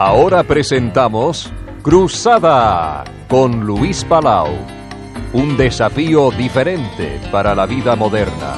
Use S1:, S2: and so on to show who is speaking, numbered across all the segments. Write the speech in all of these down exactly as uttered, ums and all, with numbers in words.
S1: Ahora presentamos Cruzada con Luis Palau. Un desafío diferente para la vida moderna.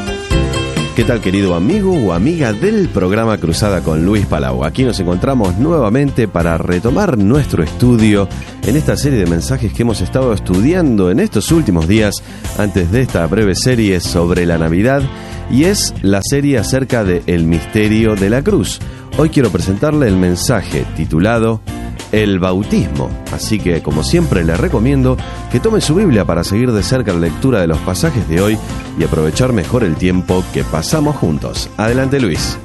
S2: ¿Qué tal, querido amigo o amiga del programa Cruzada con Luis Palau? Aquí nos encontramos nuevamente para retomar nuestro estudio en esta serie de mensajes que hemos estado estudiando en estos últimos días antes de esta breve serie sobre la Navidad, y es la serie acerca del misterio de la cruz. Hoy quiero presentarle el mensaje titulado El bautismo, así que como siempre le recomiendo que tome su Biblia para seguir de cerca la lectura de los pasajes de hoy y aprovechar mejor el tiempo que pasamos juntos. Adelante, Luis.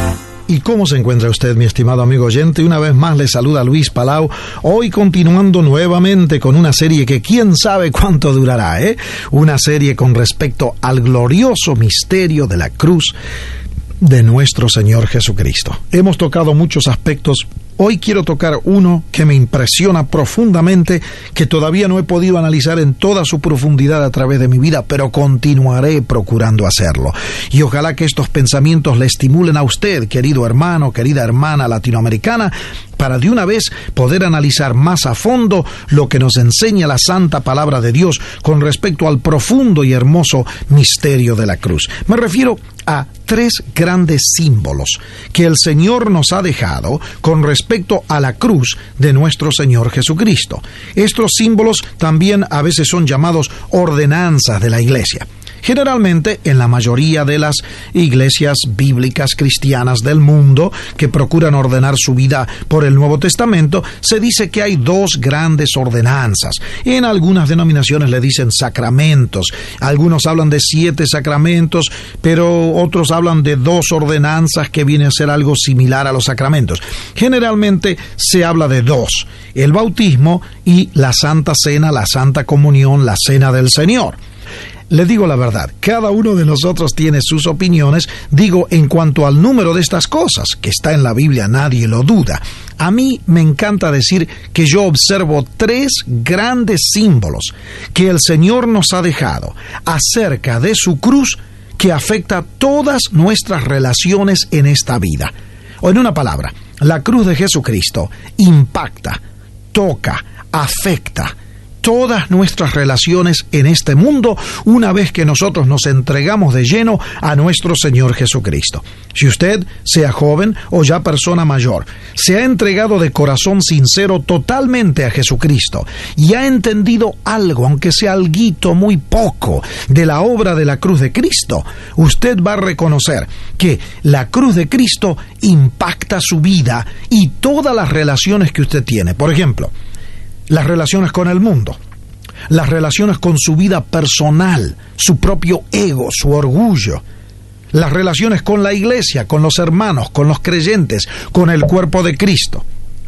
S3: ¿Y cómo se encuentra usted, mi estimado amigo oyente? Una vez más le saluda Luis Palau, hoy continuando nuevamente con una serie que quién sabe cuánto durará, ¿eh? Una serie con respecto al glorioso misterio de la cruz de nuestro Señor Jesucristo. Hemos tocado muchos aspectos. Hoy quiero tocar uno que me impresiona profundamente, que todavía no he podido analizar en toda su profundidad a través de mi vida, pero continuaré procurando hacerlo. Y ojalá que estos pensamientos le estimulen a usted, querido hermano, querida hermana latinoamericana, para de una vez poder analizar más a fondo lo que nos enseña la santa palabra de Dios con respecto al profundo y hermoso misterio de la cruz. Me refiero a tres grandes símbolos que el Señor nos ha dejado con respecto a la cruz de nuestro Señor Jesucristo. Estos símbolos también a veces son llamados ordenanzas de la Iglesia. Generalmente, en la mayoría de las iglesias bíblicas cristianas del mundo que procuran ordenar su vida por el Nuevo Testamento, se dice que hay dos grandes ordenanzas. En algunas denominaciones le dicen sacramentos. Algunos hablan de siete sacramentos, pero otros hablan de dos ordenanzas que viene a ser algo similar a los sacramentos. Generalmente se habla de dos: el bautismo y la Santa Cena, la Santa Comunión, la Cena del Señor. Le digo la verdad, cada uno de nosotros tiene sus opiniones, digo, en cuanto al número de estas cosas, que está en la Biblia, nadie lo duda. A mí me encanta decir que yo observo tres grandes símbolos que el Señor nos ha dejado acerca de su cruz, que afecta todas nuestras relaciones en esta vida. O en una palabra, la cruz de Jesucristo impacta, toca, afecta todas nuestras relaciones en este mundo una vez que nosotros nos entregamos de lleno a nuestro Señor Jesucristo. Si usted, sea joven o ya persona mayor, se ha entregado de corazón sincero totalmente a Jesucristo y ha entendido algo, aunque sea alguito muy poco, de la obra de la cruz de Cristo, usted va a reconocer que la cruz de Cristo impacta su vida y todas las relaciones que usted tiene. Por ejemplo, las relaciones con el mundo, las relaciones con su vida personal, su propio ego, su orgullo, las relaciones con la iglesia, con los hermanos, con los creyentes, con el cuerpo de Cristo.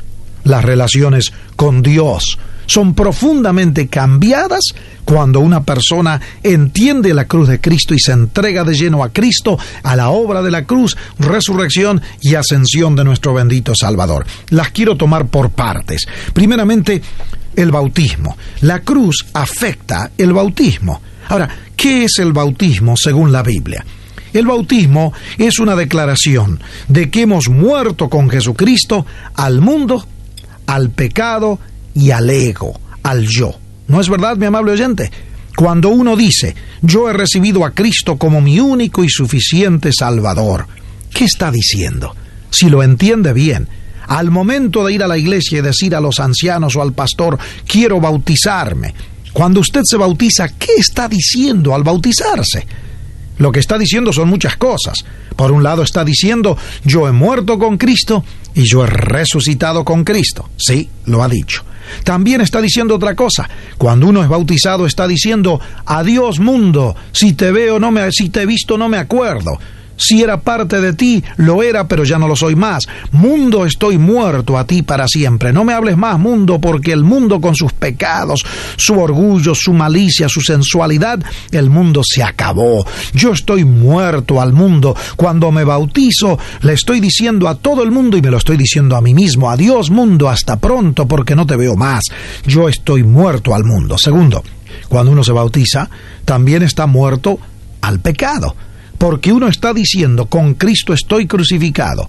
S3: Las relaciones con Dios son profundamente cambiadas cuando una persona entiende la cruz de Cristo y se entrega de lleno a Cristo, a la obra de la cruz, resurrección y ascensión de nuestro bendito Salvador. Las quiero tomar por partes. Primeramente, el bautismo. La cruz afecta el bautismo. Ahora, ¿qué es el bautismo según la Biblia? El bautismo es una declaración de que hemos muerto con Jesucristo al mundo, al pecado y al ego, al yo. ¿No es verdad, mi amable oyente? Cuando uno dice, yo he recibido a Cristo como mi único y suficiente Salvador, ¿qué está diciendo? Si lo entiende bien, al momento de ir a la iglesia y decir a los ancianos o al pastor, quiero bautizarme, cuando usted se bautiza, ¿qué está diciendo al bautizarse? Lo que está diciendo son muchas cosas. Por un lado está diciendo, yo he muerto con Cristo y yo he resucitado con Cristo. Sí, lo ha dicho. También está diciendo otra cosa. Cuando uno es bautizado está diciendo, adiós mundo, si te veo no me, si te he visto no me acuerdo. Si era parte de ti, lo era, pero ya no lo soy más. Mundo, estoy muerto a ti para siempre. No me hables más, mundo, porque el mundo con sus pecados, su orgullo, su malicia, su sensualidad, el mundo se acabó. Yo estoy muerto al mundo. Cuando me bautizo, le estoy diciendo a todo el mundo y me lo estoy diciendo a mí mismo. Adiós, mundo, hasta pronto, porque no te veo más. Yo estoy muerto al mundo. Segundo, cuando uno se bautiza, también está muerto al pecado. Porque uno está diciendo, con Cristo estoy crucificado.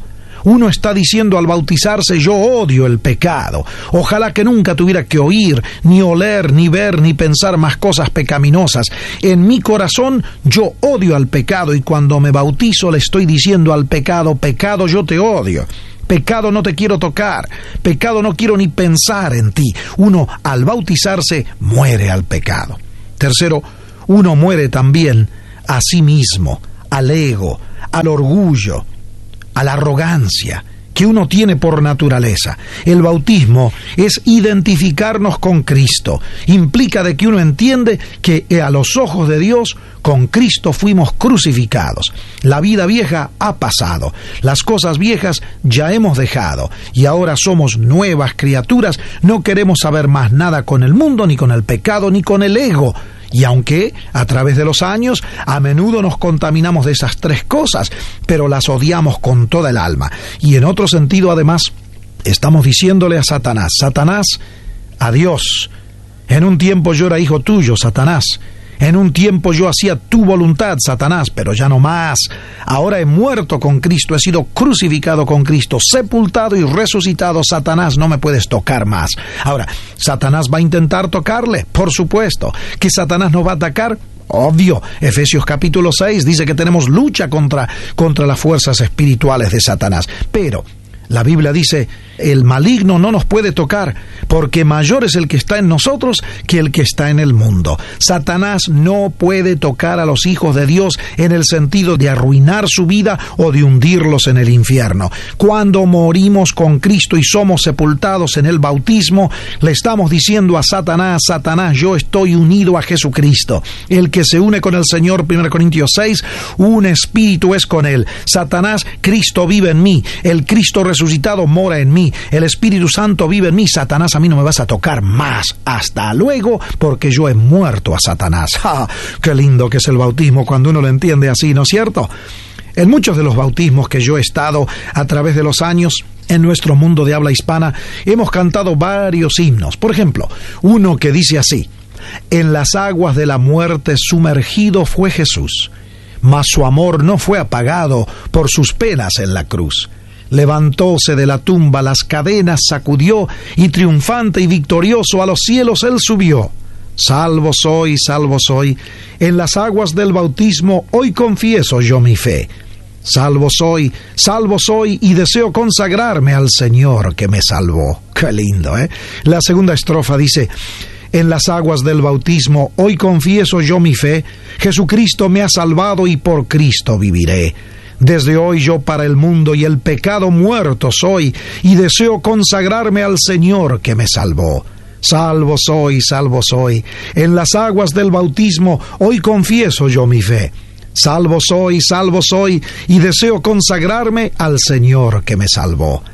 S3: Uno está diciendo al bautizarse: yo odio el pecado. Ojalá que nunca tuviera que oír, ni oler, ni ver, ni pensar más cosas pecaminosas. En mi corazón yo odio al pecado, y cuando me bautizo le estoy diciendo al pecado: pecado, yo te odio. Pecado, no te quiero tocar. Pecado, no quiero ni pensar en ti. Uno, al bautizarse, muere al pecado. Tercero, uno muere también a sí mismo, al ego, al orgullo, a la arrogancia que uno tiene por naturaleza. El bautismo es identificarnos con Cristo. Implica de que uno entiende que a los ojos de Dios, con Cristo fuimos crucificados. La vida vieja ha pasado, las cosas viejas ya hemos dejado, y ahora somos nuevas criaturas. No queremos saber más nada con el mundo, ni con el pecado, ni con el ego. Y aunque a través de los años a menudo nos contaminamos de esas tres cosas, pero las odiamos con toda el alma. Y en otro sentido, además, estamos diciéndole a Satanás: Satanás, adiós. En un tiempo yo era hijo tuyo, Satanás. En un tiempo yo hacía tu voluntad, Satanás, pero ya no más. Ahora he muerto con Cristo, he sido crucificado con Cristo, sepultado y resucitado. Satanás, no me puedes tocar más. Ahora, ¿Satanás va a intentar tocarle? Por supuesto. ¿Que Satanás nos va a atacar? Obvio. Efesios capítulo seis dice que tenemos lucha contra, contra las fuerzas espirituales de Satanás. Pero la Biblia dice: el maligno no nos puede tocar, porque mayor es el que está en nosotros que el que está en el mundo. Satanás no puede tocar a los hijos de Dios en el sentido de arruinar su vida o de hundirlos en el infierno. Cuando morimos con Cristo y somos sepultados en el bautismo, le estamos diciendo a Satanás: Satanás, yo estoy unido a Jesucristo. El que se une con el Señor, primera Corintios seis, un espíritu es con él. Satanás, Cristo vive en mí, el Cristo resucitado mora en mí, el Espíritu Santo vive en mí. Satanás, a mí no me vas a tocar más. Hasta luego, porque yo he muerto a Satanás. ¡Ja! ¡Qué lindo que es el bautismo cuando uno lo entiende así!, ¿no es cierto? En muchos de los bautismos que yo he estado a través de los años en nuestro mundo de habla hispana, hemos cantado varios himnos. Por ejemplo, uno que dice así: en las aguas de la muerte sumergido fue Jesús, mas su amor no fue apagado por sus penas en la cruz. Levantóse de la tumba, las cadenas sacudió, y triunfante y victorioso a los cielos él subió. Salvo soy, salvo soy, en las aguas del bautismo hoy confieso yo mi fe. Salvo soy, salvo soy, y deseo consagrarme al Señor que me salvó. Qué lindo, ¿eh? La segunda estrofa dice: en las aguas del bautismo hoy confieso yo mi fe. Jesucristo me ha salvado y por Cristo viviré. Desde hoy yo para el mundo y el pecado muerto soy, y deseo consagrarme al Señor que me salvó. Salvo soy, salvo soy, en las aguas del bautismo hoy confieso yo mi fe. Salvo soy, salvo soy, y deseo consagrarme al Señor que me salvó.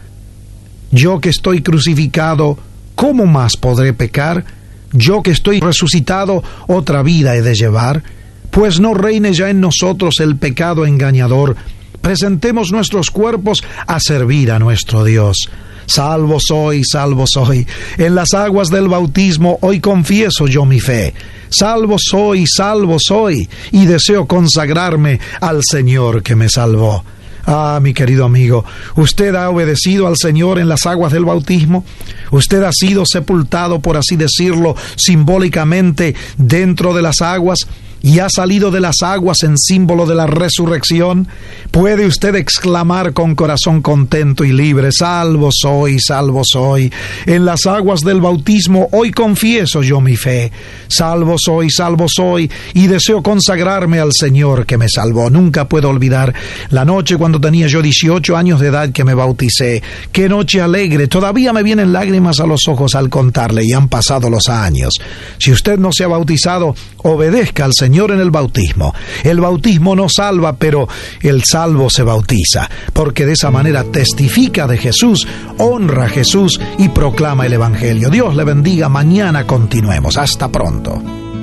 S3: Yo que estoy crucificado, ¿cómo más podré pecar? Yo que estoy resucitado, otra vida he de llevar. Pues no reine ya en nosotros el pecado engañador. Presentemos nuestros cuerpos a servir a nuestro Dios. Salvo soy, salvo soy, en las aguas del bautismo hoy confieso yo mi fe. Salvo soy, salvo soy, y deseo consagrarme al Señor que me salvó. Ah, mi querido amigo, ¿usted ha obedecido al Señor en las aguas del bautismo? ¿Usted ha sido sepultado, por así decirlo, simbólicamente dentro de las aguas? ¿Y ha salido de las aguas en símbolo de la resurrección? ¿Puede usted exclamar con corazón contento y libre: salvo soy, salvo soy, en las aguas del bautismo hoy confieso yo mi fe? Salvo soy, salvo soy, y deseo consagrarme al Señor que me salvó. Nunca puedo olvidar la noche cuando tenía yo dieciocho años de edad que me bauticé. ¡Qué noche alegre! Todavía me vienen lágrimas a los ojos al contarle, y han pasado los años. Si usted no se ha bautizado, obedezca al Señor Señor en el bautismo. El bautismo no salva, pero el salvo se bautiza, porque de esa manera testifica de Jesús, honra a Jesús y proclama el Evangelio. Dios le bendiga. Mañana continuemos. Hasta pronto.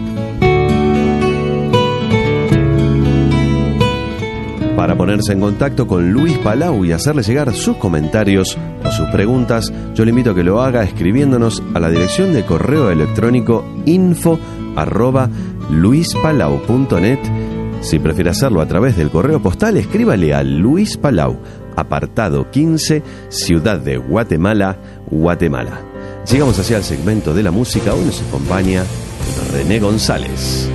S2: Para ponerse en contacto con Luis Palau y hacerle llegar sus comentarios o sus preguntas, yo le invito a que lo haga escribiéndonos a la dirección de correo electrónico info arroba luispalau punto net. Si prefiere hacerlo a través del correo postal, escríbale a Luis Palau, apartado quince, Ciudad de Guatemala, Guatemala. Llegamos hacia el segmento de la música. Hoy nos acompaña René González.